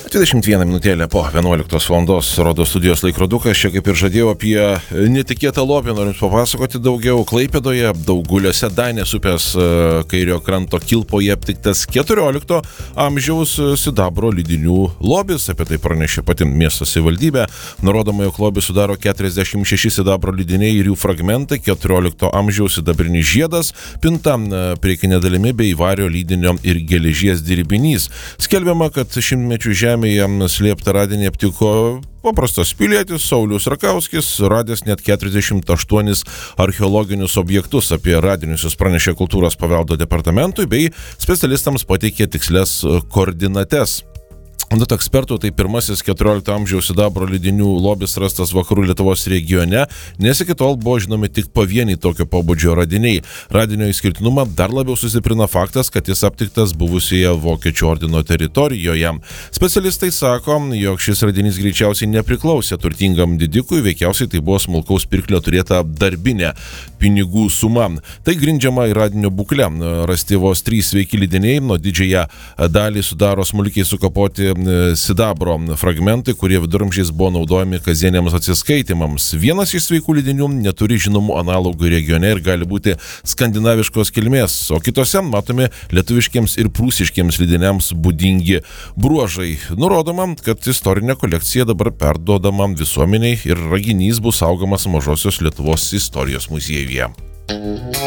21 minutėlė po 11 valandos rodo studijos laikrodukas. Čia kaip ir žadėjau apie netikėtą lobį, norim papasakoti daugiau. Klaipėdoje Dauguliuose Danės upės kairio kranto kilpoje aptiktas 14 amžiaus sidabro lydinių lobis. Apie tai pranešė pati miesto savivaldybė. Nurodoma, jog lobį sudaro 46 sidabro lydiniai ir jų fragmentai, 14 amžiaus sidabrinis žiedas, pinta priekinė dalimi bei vario lydinio ir geležies dirbinys. Skelbiama, kad šimtmečių žemėje slėptą radinį aptiko paprastas pilietis Saulius Rakauskis, radęs net 48 archeologinius objektus. Apie radinius jis pranešė Kultūros paveldo departamentui bei specialistams pateikė tikslias koordinates. Anot ekspertų, tai pirmasis 14 amžiaus sidabro lydinių lobis rastas vakarų Lietuvos regione, nes iki tol buvo žinomi tik pavieniai tokio pobūdžio radiniai. Radinio išskirtinumą dar labiau sustiprina faktas, kad jis aptiktas buvusioje Vokiečių ordino teritorijoje. Specialistai sako, jog šis radinys greičiausiai nepriklausė turtingam didikui, veikiausiai tai buvo smulkaus pirklio turėta darbinė pinigų suma. Tai grindžiama į radinio būklę. Rasti vos 3 sveiki lydiniai, nuo didžiąją dalį sudaro smulkiai sukapoti sidabro fragmentai, kurie viduramžiais buvo naudojami kasdieniams atsiskaitimams. Vienas iš sveikų lydinių neturi žinomų analogų regione ir gali būti skandinaviškos kilmės, o kitose matomi lietuviškiams ir prūsiškiams lydiniams būdingi bruožai. Nurodoma, kad istorinė kolekcija dabar perduodama visuomeniai ir raginys bus saugomas Mažosios Lietuvos istorijos muziejuje.